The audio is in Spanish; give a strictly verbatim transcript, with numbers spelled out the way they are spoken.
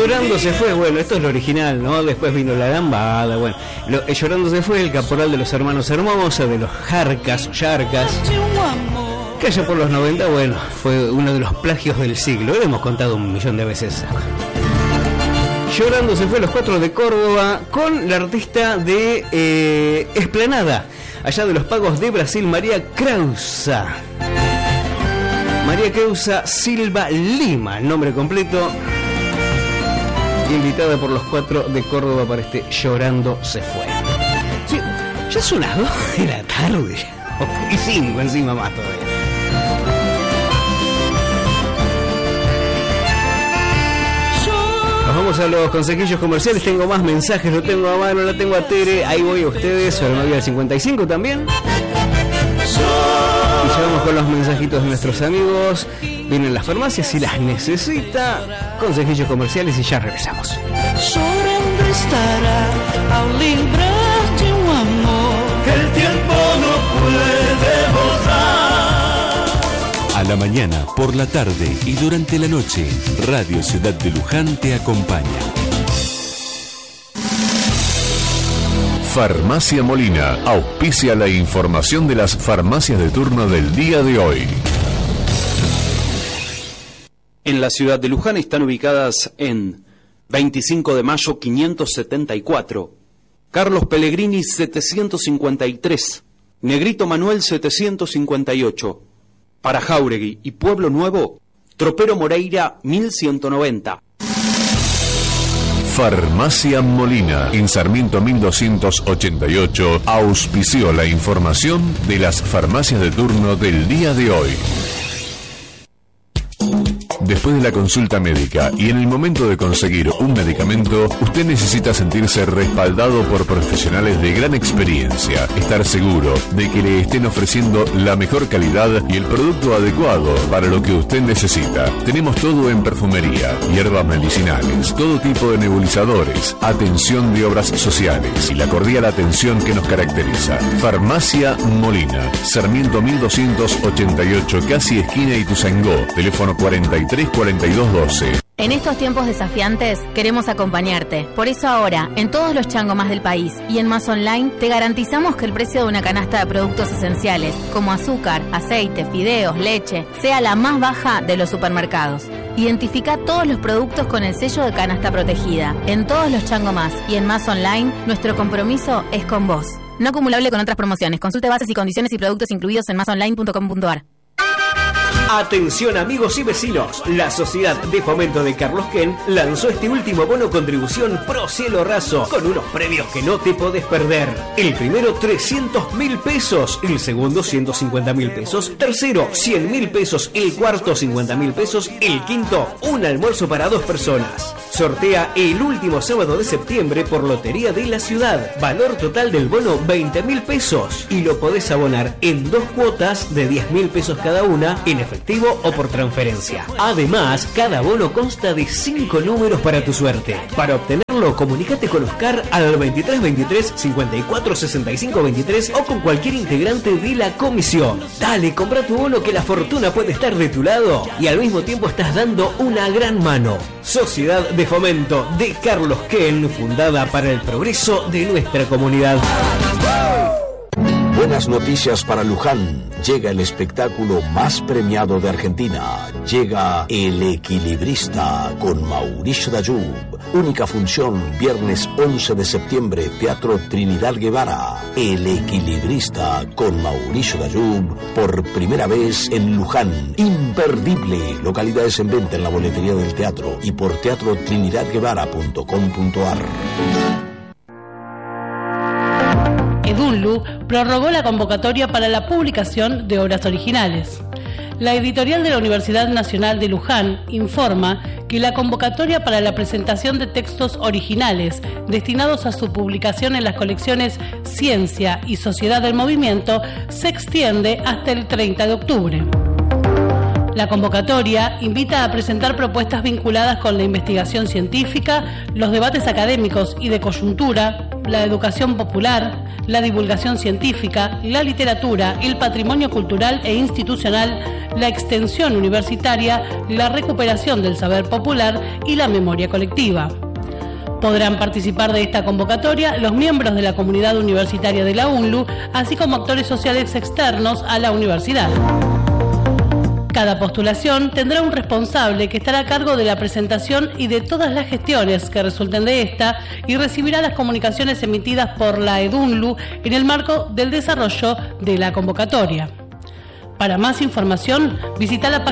Llorando se fue, bueno, esto es lo original, ¿no? Después vino La Lambada, bueno. Lo, eh, Llorando se fue el caporal de los hermanos Hermosa, de los Jarcas, Yarcas. Que allá por los noventa, bueno, fue uno de los plagios del siglo. Lo hemos contado un millón de veces. Llorando se fue Los Cuatro de Córdoba con la artista de eh, Esplanada, allá de los Pagos de Brasil, María Krausa. María Krausa Silva Lima, el nombre completo. Invitada por Los Cuatro de Córdoba para este Llorando se fue. Sí, ya son las dos de la tarde. Y cinco encima más todavía. Nos vamos a los consejillos comerciales. Tengo más mensajes, lo tengo a mano, la tengo a Tere. Ahí voy a ustedes. Ahora me voy al cincuenta y cinco también. Y llegamos con los mensajitos de nuestros amigos. Vienen las farmacias si las necesita. Consejillos comerciales y ya regresamos. Llorando estará al librar de un amor que el tiempo no puede borrar. A la mañana, por la tarde y durante la noche, Radio Ciudad de Luján te acompaña. Farmacia Molina auspicia la información de las farmacias de turno del día de hoy. En la ciudad de Luján están ubicadas en veinticinco de mayo quinientos setenta y cuatro, Carlos Pellegrini setecientos cincuenta y tres, Negrito Manuel setecientos cincuenta y ocho, para Jáuregui y Pueblo Nuevo, Tropero Moreira mil ciento noventa. Farmacia Molina, en Sarmiento mil doscientos ochenta y ocho, auspició la información de las farmacias de turno del día de hoy. Después de la consulta médica y en el momento de conseguir un medicamento, usted necesita sentirse respaldado por profesionales de gran experiencia, estar seguro de que le estén ofreciendo la mejor calidad y el producto adecuado para lo que usted necesita. Tenemos todo en perfumería, hierbas medicinales, todo tipo de nebulizadores, atención de obras sociales y la cordial atención que nos caracteriza. Farmacia Molina, Sarmiento mil doscientos ochenta y ocho, casi esquina Ituzaingó, teléfono cuarenta y tres cuarenta y dos doce. En estos tiempos desafiantes queremos acompañarte. Por eso ahora, en todos los changomás del país y en Más Online, te garantizamos que el precio de una canasta de productos esenciales, como azúcar, aceite, fideos, leche, sea la más baja de los supermercados. Identifica todos los productos con el sello de canasta protegida. En todos los changomás y en Más Online, nuestro compromiso es con vos. No acumulable con otras promociones. Consulte bases y condiciones y productos incluidos en más online punto com punto a r. Atención amigos y vecinos, la Sociedad de Fomento de Carlos Ken lanzó este último bono contribución Pro Cielo Raso con unos premios que no te podés perder. El primero trescientos mil pesos, el segundo ciento cincuenta mil pesos, tercero cien mil pesos, el cuarto cincuenta mil pesos, el quinto un almuerzo para dos personas. Sortea el último sábado de septiembre por Lotería de la Ciudad. Valor total del bono veinte mil pesos y lo podés abonar en dos cuotas de diez mil pesos cada una en efectivo o por transferencia. Además, cada bono consta de cinco números para tu suerte. Para obtenerlo, comunícate con Oscar al veintitrés veintitrés cincuenta y cuatro sesenta y cinco veintitrés o con cualquier integrante de la comisión. Dale, compra tu bono que la fortuna puede estar de tu lado y al mismo tiempo estás dando una gran mano. Sociedad de Fomento de Carlos Ken, fundada para el progreso de nuestra comunidad. Buenas noticias para Luján. Llega el espectáculo más premiado de Argentina. Llega El Equilibrista con Mauricio Dayub. Única función, viernes once de septiembre, Teatro Trinidad Guevara. El Equilibrista con Mauricio Dayub por primera vez en Luján. Imperdible. Localidades en venta en la boletería del teatro y por teatro trinidad guevara punto com punto a r. Edunlu prorrogó la convocatoria para la publicación de obras originales. La editorial de la Universidad Nacional de Luján informa que la convocatoria para la presentación de textos originales destinados a su publicación en las colecciones Ciencia y Sociedad del Movimiento se extiende hasta el treinta de octubre. La convocatoria invita a presentar propuestas vinculadas con la investigación científica, los debates académicos y de coyuntura, la educación popular, la divulgación científica, la literatura, el patrimonio cultural e institucional, la extensión universitaria, la recuperación del saber popular y la memoria colectiva. Podrán participar de esta convocatoria los miembros de la comunidad universitaria de la UNLU, así como actores sociales externos a la universidad. Cada postulación tendrá un responsable que estará a cargo de la presentación y de todas las gestiones que resulten de esta y recibirá las comunicaciones emitidas por la EDUNLU en el marco del desarrollo de la convocatoria. Para más información, visita la página